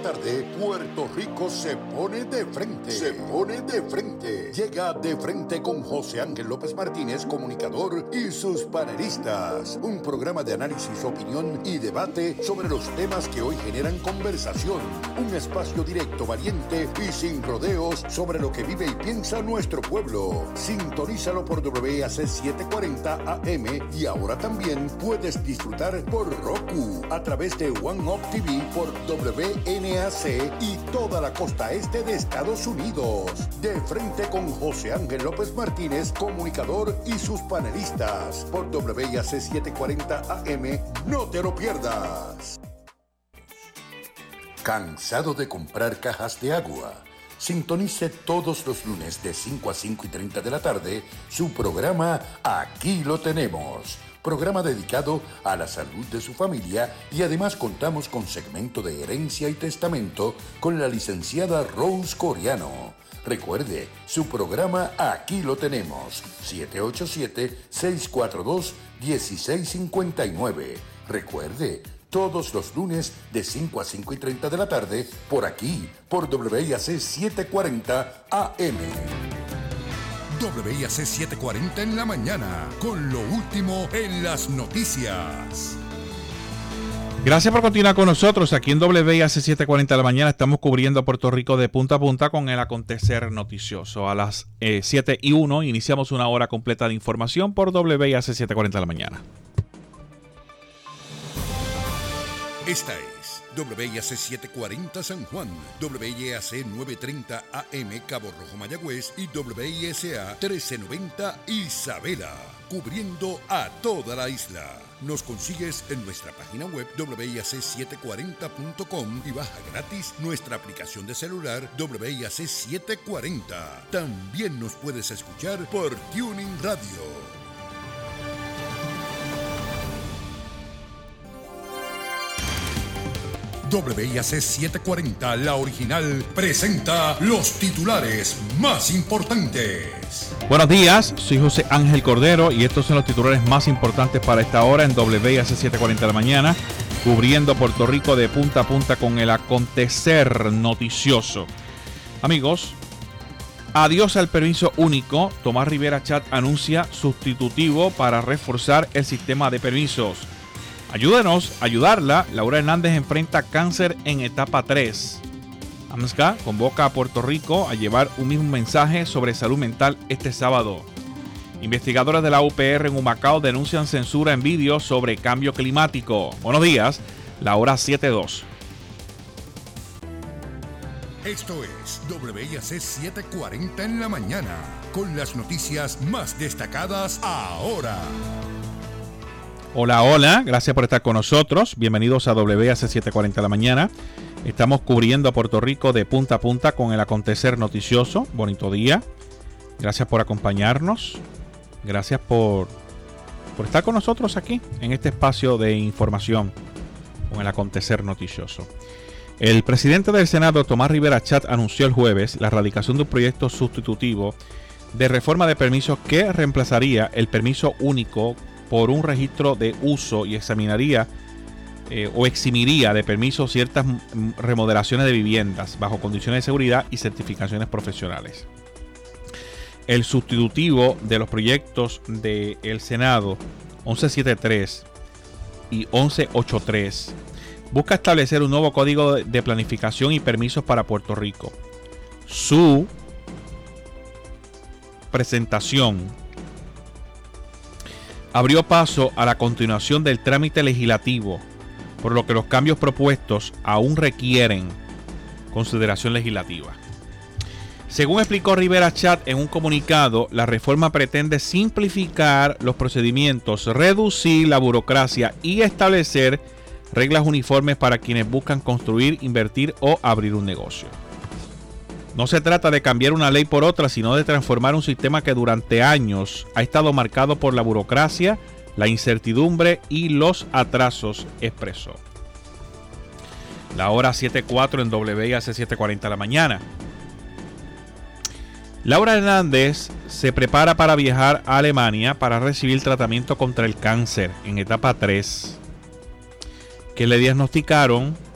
tarde, Puerto Rico se pone de frente. Se pone de frente. Llega De Frente con José Ángel López Martínez, comunicador, y sus panelistas. Un programa de análisis, opinión y debate sobre los temas que hoy generan conversación. Un espacio directo, valiente y sin rodeos sobre lo que vive y piensa nuestro pueblo. Sintonízalo por WAC 740 AM y ahora también puedes disfrutar por Roku a través de One Up TV por WNAC y toda la costa este de Estados Unidos. De Frente con José Ángel López Martínez, comunicador, y sus panelistas por WAC 740 AM. No te lo pierdas. ¿Cansado de comprar cajas de agua? Sintonice todos los lunes de 5 a 5 y 30 de la tarde su programa Aquí lo tenemos. Programa dedicado a la salud de su familia y además contamos con segmento de herencia y testamento con la licenciada Rose Coriano. Recuerde, su programa Aquí lo tenemos, 787-642-1659. Recuerde, todos los lunes de 5 a 5 y 30 de la tarde, por aquí, por WAC 740 AM. WAC 740 en la mañana, con lo último en las noticias. Gracias por continuar con nosotros aquí en WAC 740 de la mañana. Estamos cubriendo a Puerto Rico de punta a punta con el acontecer noticioso. A las 7:01 iniciamos una hora completa de información por WAC 740 de la mañana. Esta es WAC 740 San Juan, WAC 930 AM Cabo Rojo Mayagüez y WISA 1390 Isabela, cubriendo a toda la isla. Nos consigues en nuestra página web wac740.com y baja gratis nuestra aplicación de celular WAC 740. También nos puedes escuchar por Tuning Radio. WAC 740, la original, presenta los titulares más importantes. Buenos días, soy José Ángel Cordero y estos son los titulares más importantes para esta hora en WAC 740 de la mañana, cubriendo Puerto Rico de punta a punta con el acontecer noticioso. Amigos, adiós al permiso único. Tomás Rivera Chat anuncia sustitutivo para reforzar el sistema de permisos. Ayudarla. Laura Hernández enfrenta cáncer en etapa 3. AMSCA convoca a Puerto Rico a llevar un mismo mensaje sobre salud mental este sábado. Investigadores de la UPR en Humacao denuncian censura en vídeo sobre cambio climático. Buenos días, la hora 7:02. Esto es WAC 740 en la mañana, con las noticias más destacadas ahora. Hola, gracias por estar con nosotros. Bienvenidos a WAC 740 de la mañana. Estamos cubriendo a Puerto Rico de punta a punta con el acontecer noticioso. Bonito día. Gracias por acompañarnos. Gracias por estar con nosotros aquí en este espacio de información con el acontecer noticioso. El presidente del Senado, Tomás Rivera Chat, anunció el jueves la erradicación de un proyecto sustitutivo de reforma de permisos que reemplazaría el permiso único por un registro de uso y examinaría o eximiría de permiso ciertas remodelaciones de viviendas bajo condiciones de seguridad y certificaciones profesionales. El sustitutivo de los proyectos del Senado 1173 y 1183 busca establecer un nuevo código de planificación y permisos para Puerto Rico. Su presentación abrió paso a la continuación del trámite legislativo, por lo que los cambios propuestos aún requieren consideración legislativa. Según explicó Rivera Chat en un comunicado, la reforma pretende simplificar los procedimientos, reducir la burocracia y establecer reglas uniformes para quienes buscan construir, invertir o abrir un negocio. No se trata de cambiar una ley por otra, sino de transformar un sistema que durante años ha estado marcado por la burocracia, la incertidumbre y los atrasos, expresó. La hora 7:04 en WAC 740 de la mañana. Laura Hernández se prepara para viajar a Alemania para recibir tratamiento contra el cáncer en etapa 3, que le diagnosticaron